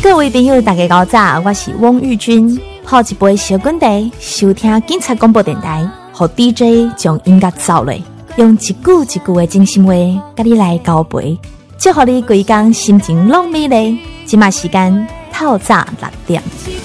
各位朋友大家好早，我是汪玉君，泡一杯小滚茶，收听警察广播电台，和 DJ 将音乐走落，用一句一句的真心话，甲你来交陪，祝福你规工心情拢美丽。即马时间透早6点。